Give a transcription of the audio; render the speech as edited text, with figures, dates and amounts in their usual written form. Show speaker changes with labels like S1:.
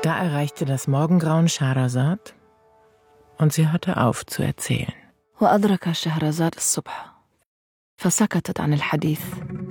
S1: Da erreichte das Morgengrauen Schahrazad und sie hörte auf zu erzählen.
S2: وأدرك شهرزاد الصبح فسكتت عن الحديث